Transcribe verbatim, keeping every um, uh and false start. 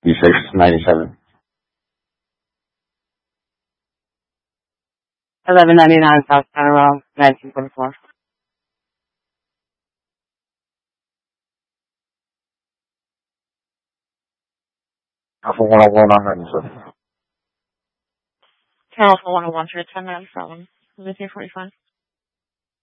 fifty-six ninety-seven. eleven ninety-nine South County Road, nineteen forty-four. Alpha one oh one ninety-seven. Alpha one oh one three ten ninety-seven. Fifteen forty-five.